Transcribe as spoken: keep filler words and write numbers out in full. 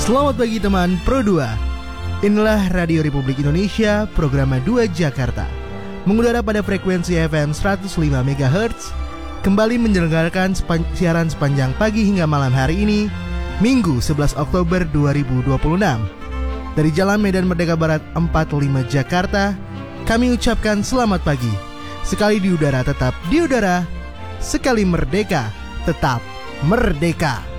Selamat pagi teman Pro dua. Inilah Radio Republik Indonesia, program dua Jakarta. Mengudara pada frekuensi F M seratus lima megahertz, kembali menyelenggarakan sepan- siaran sepanjang pagi hingga malam hari ini, Minggu sebelas Oktober dua ribu dua puluh enam. Dari Jalan Medan Merdeka Barat empat puluh lima Jakarta, kami ucapkan selamat pagi. Sekali di udara tetap di udara, sekali merdeka tetap merdeka.